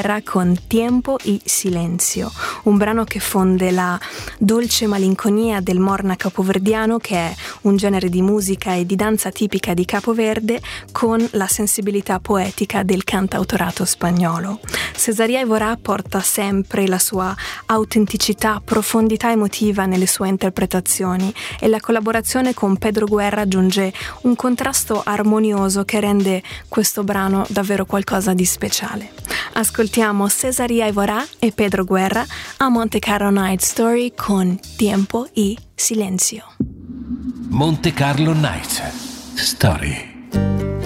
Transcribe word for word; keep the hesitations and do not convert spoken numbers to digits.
Guerra con Tiempo y Silencio, un brano che fonde la dolce malinconia del morna capoverdiano, che è un genere di musica e di danza tipica di Capoverde, con la sensibilità poetica del cantautorato spagnolo. Césarina Évora porta sempre la sua autenticità, profondità emotiva nelle sue interpretazioni, e la collaborazione con Pedro Guerra aggiunge un contrasto armonioso che rende questo brano davvero qualcosa di speciale. Ascoltiamo Césarina Évora e Pedro Guerra a Monte Carlo Night Story con Tiempo y Silencio. Monte Carlo Night Story.